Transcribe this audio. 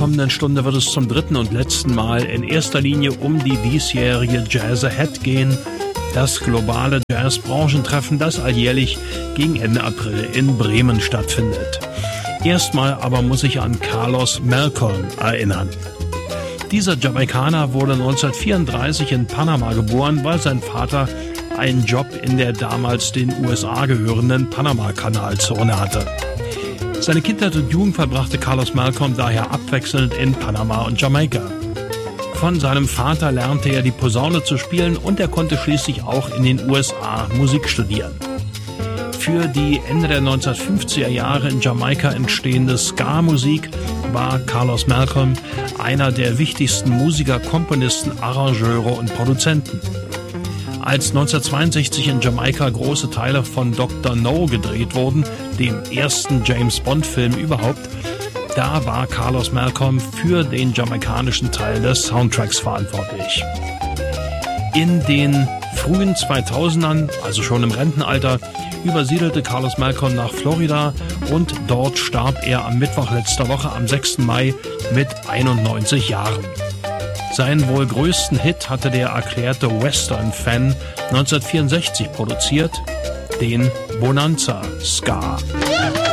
kommenden Stunde wird es zum dritten und letzten Mal in erster Linie um die diesjährige Jazz Ahead gehen, das globale Jazz-Branchentreffen, das alljährlich gegen Ende April in Bremen stattfindet. Erstmal aber muss ich an Carlos Malcolm erinnern. Dieser Jamaikaner wurde 1934 in Panama geboren, weil sein Vater einen Job in der damals den USA gehörenden Panama-Kanalzone hatte. Seine Kindheit und Jugend verbrachte Carlos Malcolm daher abwechselnd in Panama und Jamaika. Von seinem Vater lernte er die Posaune zu spielen und er konnte schließlich auch in den USA Musik studieren. Für die Ende der 1950er Jahre in Jamaika entstehende Ska-Musik war Carlos Malcolm einer der wichtigsten Musiker, Komponisten, Arrangeure und Produzenten. Als 1962 in Jamaika große Teile von Dr. No gedreht wurden, dem ersten James-Bond-Film überhaupt, da war Carlos Malcolm für den jamaikanischen Teil des Soundtracks verantwortlich. In den frühen 2000ern, also schon im Rentenalter, übersiedelte Carlos Malcolm nach Florida und dort starb er am Mittwoch letzter Woche, am 6. Mai, mit 91 Jahren. Seinen wohl größten Hit hatte der erklärte Western-Fan 1964 produziert, den Bonanza Ska.